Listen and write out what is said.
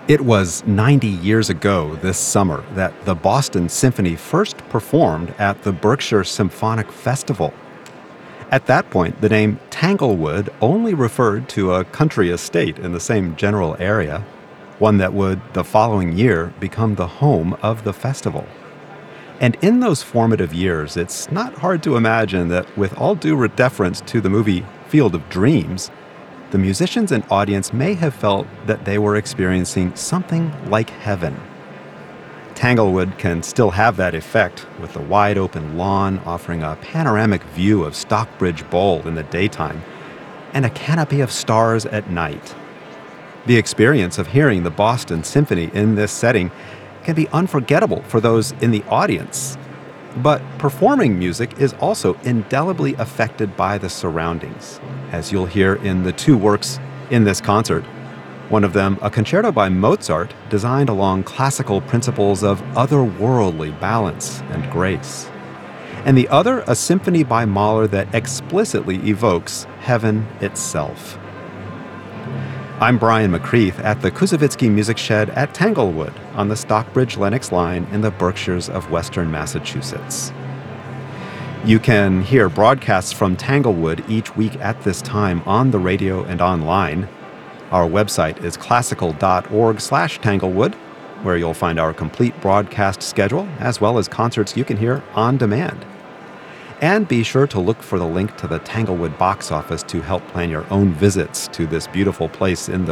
It was 90 years ago this summer that the Boston Symphony first performed at the Berkshire Symphonic Festival. At that point, the name Tanglewood only referred to a country estate in the same general area, one that would, the following year, become the home of the festival. And in those formative years, it's not hard to imagine that, with all due deference to the movie Field of Dreams, the musicians and audience may have felt that they were experiencing something like heaven. Tanglewood can still have that effect, with the wide open lawn offering a panoramic view of Stockbridge Bowl in the daytime and a canopy of stars at night. The experience of hearing the Boston Symphony in this setting can be unforgettable for those in the audience. But performing music is also indelibly affected by the surroundings, as you'll hear in the two works in this concert. One of them, a concerto by Mozart, designed along classical principles of otherworldly balance and grace. And the other, a symphony by Mahler that explicitly evokes heaven itself. I'm Brian McCreath at the Kusevitsky Music Shed at Tanglewood on the Stockbridge-Lenox line in the Berkshires of Western Massachusetts. You can hear broadcasts from Tanglewood each week at this time on the radio and online. Our website is classical.org/Tanglewood, where you'll find our complete broadcast schedule, as well as concerts you can hear on demand. And be sure to look for the link to the Tanglewood box office to help plan your own visits to this beautiful place in the